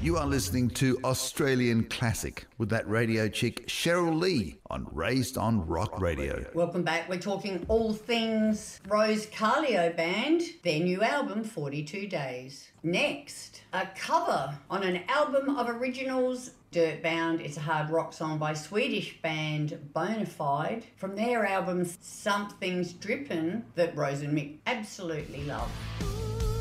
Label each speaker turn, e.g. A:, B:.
A: You are listening to Australian Classic with that radio chick Cheryl Lee on Raised on Rock Radio.
B: Welcome back. We're talking all things Rose Carlio Band, their new album 42 Days. Next, a cover on an album of originals, Dirtbound. It's a hard rock song by Swedish band Bonafide from their album Something's Drippin' that Rose and Mick absolutely love.